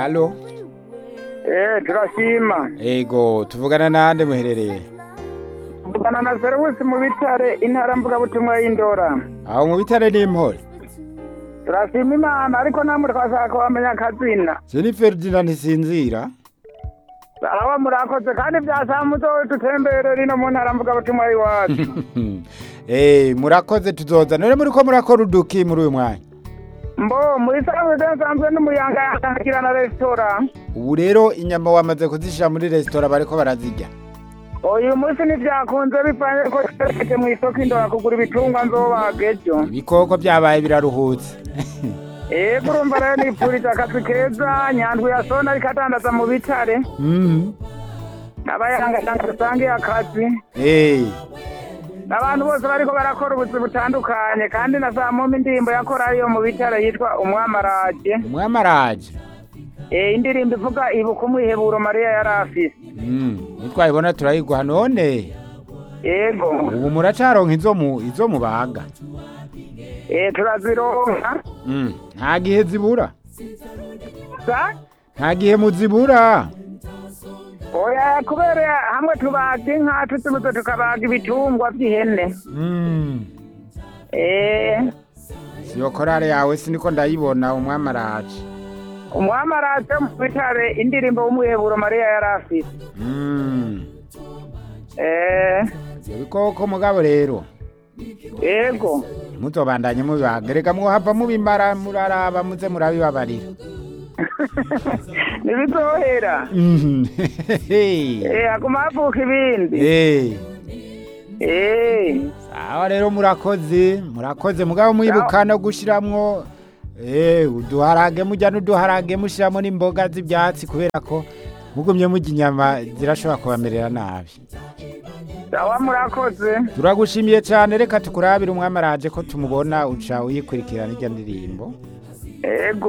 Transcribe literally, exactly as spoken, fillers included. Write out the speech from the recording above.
Halo. Eh, turashima. Ego, tuvugana nande muherereye? Tuvugana na Serwisi mu bitare intara mvuga butumwa y'Indora. Aho mu bitare n'impore. Turashima Imana ariko namwe twashaka wamenya akazina. Jenny Ferdinand ntisinzira. Arawa murakoze kandi byasamuzo tutembere rino mu ntara mvuga butumwa y'iwacu. Eh, murakoze tuzoza. None muri ko murakora uduki muri uyu mwanya? Mbo muri sawe nsanzwe n'umuyanga yakakira na restaurant. Ubu rero inyama wamaze kuzishira muri restaurant bariko barazirya. Uyu munsi ntivyakunze bivanye ko tete mu isoko Indora kugura ibitungwa nzobaga ejo. Ibikoko byabaye biraruhutse. Eh, kurumva rero nipfurije akazi keza nyandwi ya sona ariko atandaza mu bitare. Mhm. Abayanga tangasange akazi. Eh. Abantu bose bariko barakora ubuzi butandukanye kandi na saa momi indirimbo yakora ariyo mu bitare yitwa Umwamaraje. Umwamaraje. Eh, indirimbo ivuga ibuka umwiheburo Maria yarafise. Mm, nitwayibona turayigwa none. Yego. Ubu muracaronka izo mu izo mubaga. Eh, turazironka. Mm, nta gihe zibura. Sa? Nta gihe muzibura. Oya kubera hamwe tubaga inka tutubuze tukabaga ibitungwa by'ihene. Mm. Eh, Siyo korale yawe siniko ndayibona Umwamaraje. Umwamaraje mu bitare indirimbo umwiheburo Maria yarafise. Mm. Eh, Ibikoko mugabo rero. yego. Mutobandanye mubibaga. Reka muhava mubimara muraraba muze murabibabarira. Nibizohera. Mhm. Eh, akumavuka ibindi. Eh. Eh. Sawa rero murakoze, murakoze mugabo mwibuka no gushiramwo eh uduharage mujya n'uduharage mushiramo n'imboga z'ibyatsi kubera ko mugumye mujya inyama zirashobora kubamerera nabi. Sawa murakoze. Turagushimiye cyane reka tukurabira Umwamaraje ko tumubona uca uyikurikirana ijya ndirimbo. Ego.